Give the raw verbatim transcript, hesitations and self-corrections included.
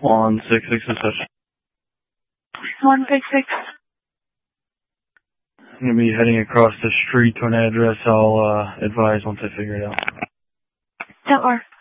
One six six is such. One six six. I'm gonna be heading across the street to an address. I'll uh, advise once I figure it out. Don't worry.